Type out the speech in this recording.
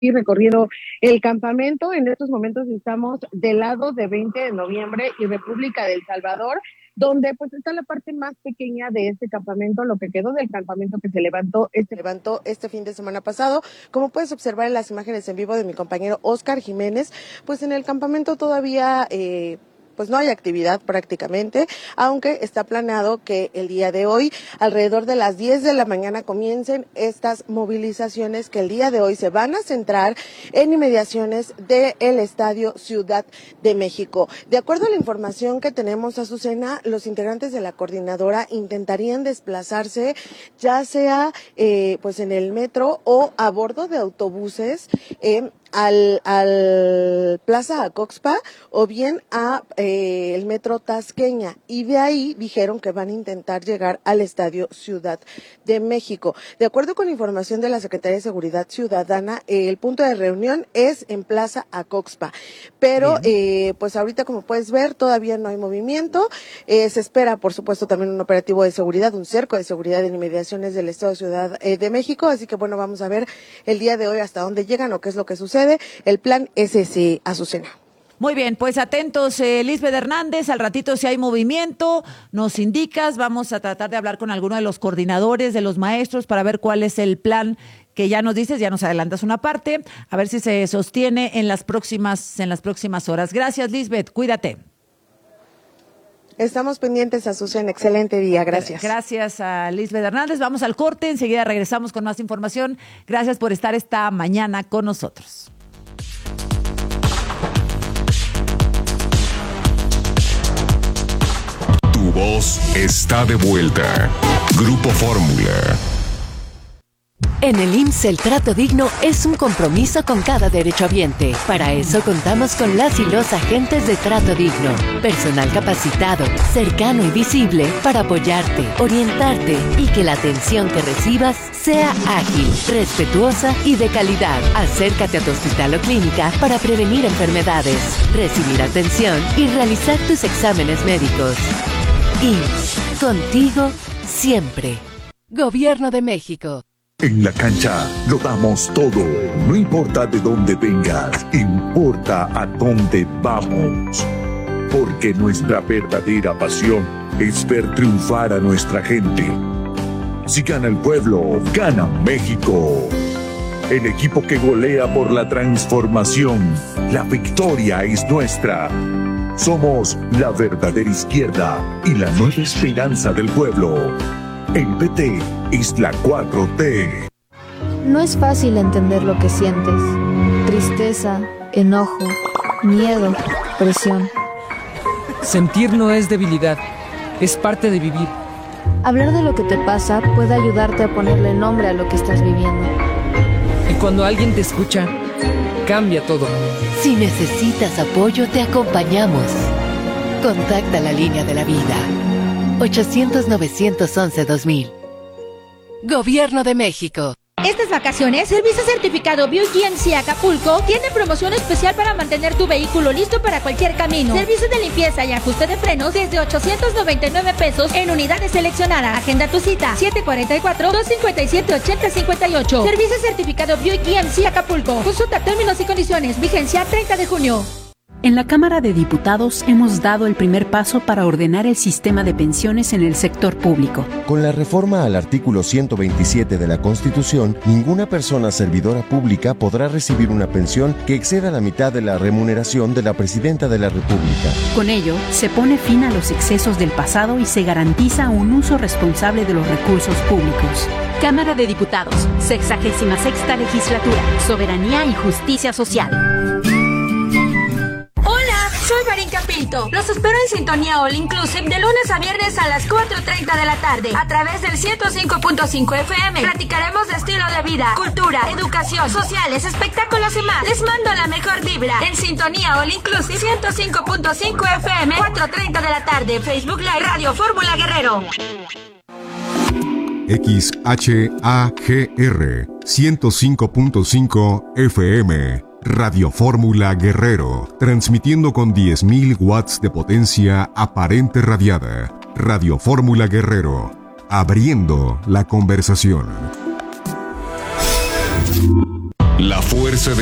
y recorrido el campamento. En estos momentos estamos del lado de 20 de noviembre y República del Salvador, donde pues está la parte más pequeña de este campamento, lo que quedó del campamento que se levantó este fin de semana pasado. Como puedes observar en las imágenes en vivo de mi compañero Oscar Jiménez, pues en el campamento todavía pues no hay actividad prácticamente, aunque está planeado que el día de hoy, alrededor de las 10 de la mañana, comiencen estas movilizaciones que el día de hoy se van a centrar en inmediaciones del Estadio Ciudad de México. De acuerdo a la información que tenemos, Azucena, los integrantes de la coordinadora intentarían desplazarse ya sea pues en el metro o a bordo de autobuses al Plaza Acoxpa o bien a el metro Tasqueña, y de ahí dijeron que van a intentar llegar al Estadio Ciudad de México. De acuerdo con información de la Secretaría de Seguridad Ciudadana, el punto de reunión es en Plaza Acoxpa, pero pues ahorita, como puedes ver, todavía no hay movimiento. Se espera, por supuesto, también un operativo de seguridad, un cerco de seguridad en inmediaciones del Estado de Ciudad de México, así que bueno, vamos a ver el día de hoy hasta dónde llegan o qué es lo que sucede. El plan es ese, Azucena. Muy bien, pues atentos, Lisbeth Hernández, al ratito si hay movimiento, nos indicas, vamos a tratar de hablar con alguno de los coordinadores, de los maestros, para ver cuál es el plan que ya nos dices, ya nos adelantas una parte, a ver si se sostiene en las próximas horas. Gracias, Lisbeth, cuídate. Estamos pendientes, Azucena, excelente día, gracias. Gracias a Lisbeth Hernández, vamos al corte, enseguida regresamos con más información. Gracias por estar esta mañana con nosotros. Tu voz está de vuelta. Grupo Fórmula. En el IMSS el trato digno es un compromiso con cada derechohabiente. Para eso contamos con las y los agentes de trato digno. Personal capacitado, cercano y visible para apoyarte, orientarte y que la atención que recibas sea ágil, respetuosa y de calidad. Acércate a tu hospital o clínica para prevenir enfermedades, recibir atención y realizar tus exámenes médicos. IMSS, contigo siempre. Gobierno de México. En la cancha lo damos todo, no importa de dónde vengas, importa a dónde vamos. Porque nuestra verdadera pasión es ver triunfar a nuestra gente. Si gana el pueblo, gana México. El equipo que golea por la transformación, la victoria es nuestra. Somos la verdadera izquierda y la nueva esperanza del pueblo. El PT es la 4T. No es fácil entender lo que sientes. Tristeza, enojo, miedo, presión. Sentir no es debilidad, es parte de vivir. Hablar de lo que te pasa puede ayudarte a ponerle nombre a lo que estás viviendo. Y cuando alguien te escucha, cambia todo. Si necesitas apoyo, te acompañamos. Contacta la línea de la vida. 800-911-2000. Gobierno de México. Estas vacaciones, Servicio Certificado BioGMC Acapulco tiene promoción especial para mantener tu vehículo listo para cualquier camino. Servicio de limpieza y ajuste de frenos desde 899 pesos en unidades seleccionadas. Agenda tu cita 744-257-8058. Servicio Certificado BioGMC Acapulco. Consulta términos y condiciones. Vigencia 30 de junio. En la Cámara de Diputados hemos dado el primer paso para ordenar el sistema de pensiones en el sector público. Con la reforma al artículo 127 de la Constitución, ninguna persona servidora pública podrá recibir una pensión que exceda la mitad de la remuneración de la Presidenta de la República. Con ello, se pone fin a los excesos del pasado y se garantiza un uso responsable de los recursos públicos. Cámara de Diputados, 66ª Legislatura, Soberanía y Justicia Social. Soy Marín Capinto. Los espero en Sintonía All Inclusive de lunes a viernes a las 4:30 de la tarde a través del 105.5 FM. Platicaremos de estilo de vida, cultura, educación, sociales, espectáculos y más. Les mando la mejor vibra en Sintonía All Inclusive 105.5 FM, 4:30 de la tarde. Facebook Live, Radio Fórmula Guerrero. XHAGR 105.5 FM. Radio Fórmula Guerrero, transmitiendo con 10.000 watts de potencia aparente radiada. Radio Fórmula Guerrero, abriendo la conversación. La fuerza de